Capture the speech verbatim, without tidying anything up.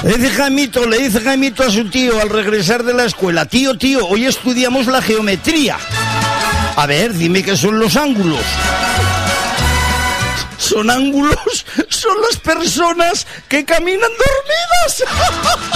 Le dice Jaimito, le dice Jaimito a su tío al regresar de la escuela: tío, tío, hoy estudiamos la geometría. A ver, dime qué son los ángulos. Son ángulos, son las personas que caminan dormidas.